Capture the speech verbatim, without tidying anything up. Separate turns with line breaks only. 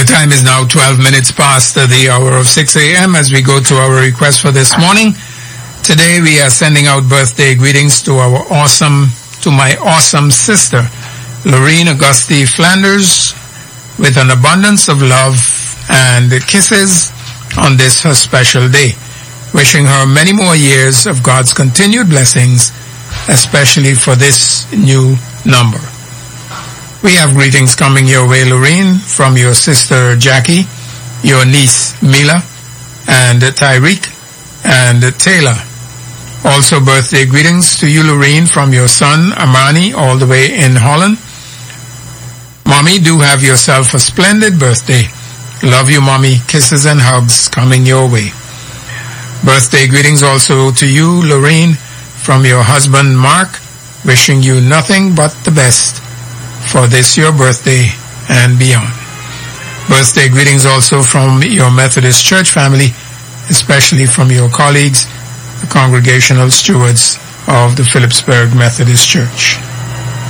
time is now twelve minutes past the hour of six a.m. as we go to our request for this morning. Today we are sending out birthday greetings to our awesome, to my awesome sister, Lorene Auguste Flanders, with an abundance of love and kisses on this her special day. Wishing her many more years of God's continued blessings, especially for this new number. We have greetings coming your way, Lorene, from your sister Jackie, your niece Mila, and Tyreek, and Taylor. Also birthday greetings to you, Lorene, from your son Amani, all the way in Holland. Mommy, do have yourself a splendid birthday. Love you, Mommy. Kisses and hugs coming your way. Birthday greetings also to you, Lorene, from your husband Mark, wishing you nothing but the best for this your birthday and beyond. Birthday greetings also from your Methodist Church family, especially from your colleagues, the congregational stewards of the Phillipsburg Methodist Church.